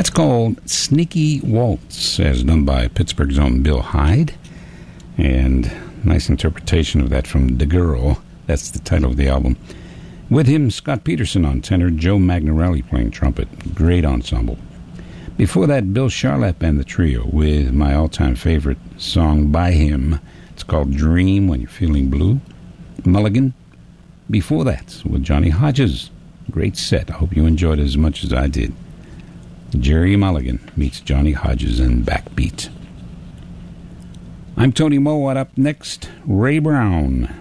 That's called Sneaky Waltz, as done by Pittsburgh's own Bill Hyde. And nice interpretation of that from The Girl. That's the title of the album. With him, Scott Peterson on tenor, Joe Magnarelli playing trumpet. Great ensemble. Before that, Bill Charlap and the Trio with my all-time favorite song by him. It's called Dream When You're Feeling Blue. Mulligan. Before that, with Johnny Hodges. Great set. I hope you enjoyed it as much as I did. Jerry Mulligan meets Johnny Hodges in Backbeat. I'm Tony Mowat. Up next, Ray Brown.